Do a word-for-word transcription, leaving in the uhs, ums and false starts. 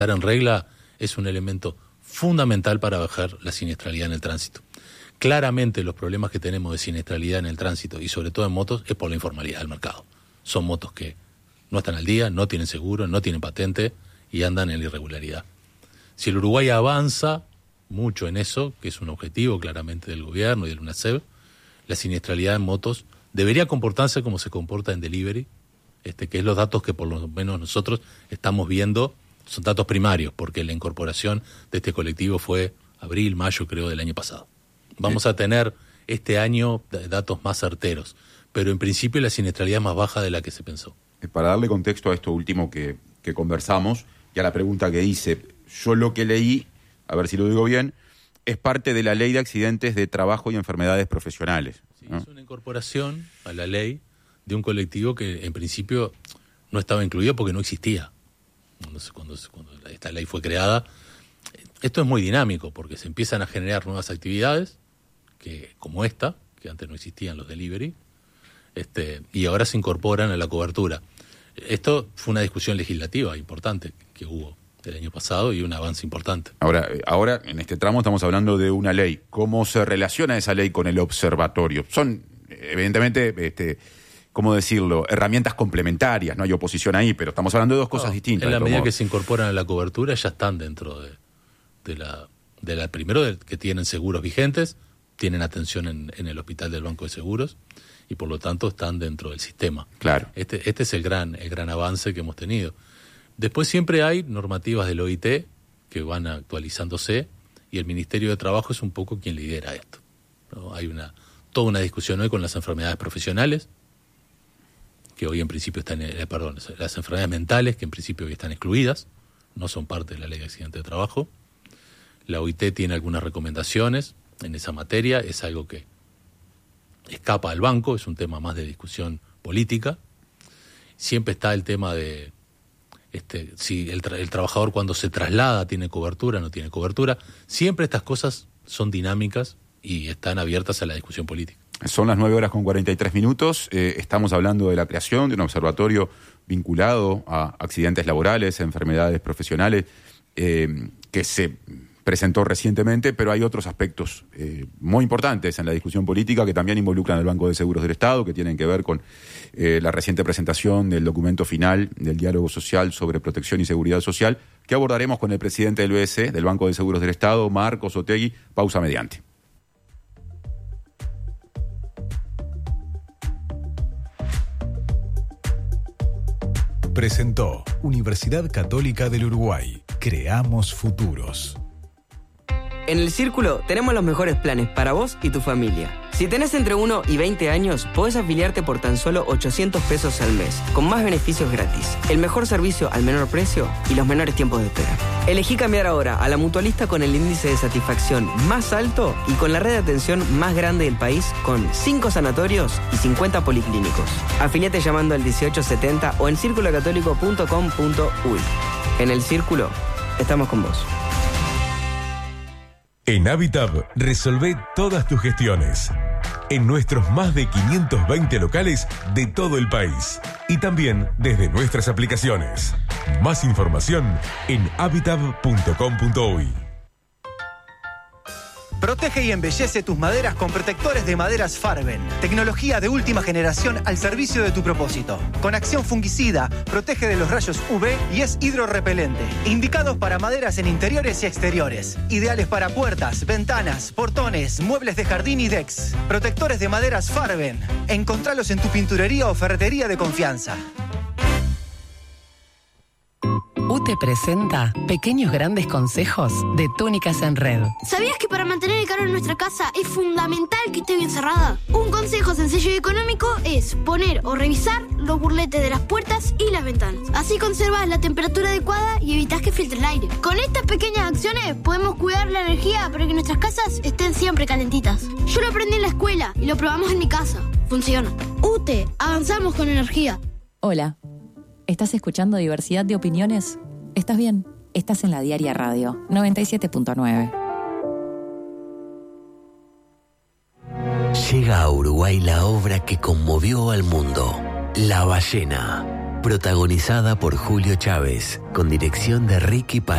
Estar en regla es un elemento fundamental para bajar la siniestralidad en el tránsito. Claramente los problemas que tenemos de siniestralidad en el tránsito y sobre todo en motos es por la informalidad del mercado. Son motos que no están al día, no tienen seguro, no tienen patente y andan en la irregularidad. Si el Uruguay avanza mucho en eso, que es un objetivo claramente del gobierno y del UNACEB, la siniestralidad en motos debería comportarse como se comporta en delivery, este, que es los datos que por lo menos nosotros estamos viendo, son datos primarios, porque la incorporación de este colectivo fue abril, mayo creo del año pasado. Vamos a tener este año datos más certeros, pero en principio la siniestralidad es más baja de la que se pensó. Para darle contexto a esto último que, que conversamos y a la pregunta que hice, yo lo que leí, a ver si lo digo bien, es parte de la ley de accidentes de trabajo y enfermedades profesionales. Sí, ¿no? Es una incorporación a la ley de un colectivo que en principio no estaba incluido porque no existía. Cuando, cuando, cuando esta ley fue creada, esto es muy dinámico porque se empiezan a generar nuevas actividades, que como esta, que antes no existían los delivery, este, y ahora se incorporan a la cobertura. Esto fue una discusión legislativa importante que hubo el año pasado y un avance importante. Ahora, ahora en este tramo estamos hablando de una ley. ¿Cómo se relaciona esa ley con el observatorio? Son, evidentemente, este, ¿cómo decirlo?, herramientas complementarias, no hay oposición ahí, pero estamos hablando de dos cosas no, distintas. En la medida modo. que se incorporan a la cobertura ya están dentro de, de la, de la primero de, que tienen seguros vigentes, tienen atención en, en el hospital del Banco de Seguros y por lo tanto están dentro del sistema. Claro. Este, este es el gran, el gran avance que hemos tenido. Después siempre hay normativas del O I T que van actualizándose y el Ministerio de Trabajo es un poco quien lidera esto, ¿no? Hay una toda una discusión hoy con las enfermedades profesionales, que hoy en principio están, eh, perdón, las enfermedades mentales, que en principio hoy están excluidas, no son parte de la ley de accidentes de trabajo. La O I T tiene algunas recomendaciones en esa materia, es algo que escapa al banco, es un tema más de discusión política. Siempre está el tema de este, si el, tra- el trabajador cuando se traslada tiene cobertura, no tiene cobertura. Siempre estas cosas son dinámicas y están abiertas a la discusión política. Son las nueve horas con cuarenta y tres minutos. Eh, estamos hablando de la creación de un observatorio vinculado a accidentes laborales, a enfermedades profesionales, eh, que se presentó recientemente, pero hay otros aspectos eh, muy importantes en la discusión política que también involucran al Banco de Seguros del Estado, que tienen que ver con eh, la reciente presentación del documento final del diálogo social sobre protección y seguridad social, que abordaremos con el presidente del B S, del Banco de Seguros del Estado, Marcos Otegui. Pausa mediante. Presentó Universidad Católica del Uruguay. Creamos futuros. En El Círculo tenemos los mejores planes para vos y tu familia. Si tenés entre uno y veinte años, podés afiliarte por tan solo ochocientos pesos al mes, con más beneficios gratis, el mejor servicio al menor precio y los menores tiempos de espera. Elegí cambiar ahora a la mutualista con el índice de satisfacción más alto y con la red de atención más grande del país, con cinco sanatorios y cincuenta policlínicos. Afiliate llamando al dieciocho setenta o en círculo católico punto com punto uy. En El Círculo, estamos con vos. En Habitab, resolvé todas tus gestiones. En nuestros más de quinientos veinte locales de todo el país. Y también desde nuestras aplicaciones. Más información en habitab punto com punto uy. Protege y embellece tus maderas con protectores de maderas Farben. Tecnología de última generación al servicio de tu propósito. Con acción fungicida, protege de los rayos U V y es hidrorrepelente. Indicados para maderas en interiores y exteriores. Ideales para puertas, ventanas, portones, muebles de jardín y decks. Protectores de maderas Farben. Encontralos en tu pinturería o ferretería de confianza. U T E presenta Pequeños Grandes Consejos de Túnicas en Red. ¿Sabías que para mantener el calor en nuestra casa es fundamental que esté bien cerrada? Un consejo sencillo y económico es poner o revisar los burletes de las puertas y las ventanas. Así conservas la temperatura adecuada y evitas que filtre el aire. Con estas pequeñas acciones podemos cuidar la energía para que nuestras casas estén siempre calentitas. Yo lo aprendí en la escuela y lo probamos en mi casa. Funciona. U T E, avanzamos con energía. Hola. ¿Estás escuchando Diversidad de Opiniones? ¿Estás bien? Estás en la Diaria Radio, noventa y siete punto nueve. Llega a Uruguay la obra que conmovió al mundo, La Ballena. protagonizada por Julio Chávez, con dirección de Ricky Paz.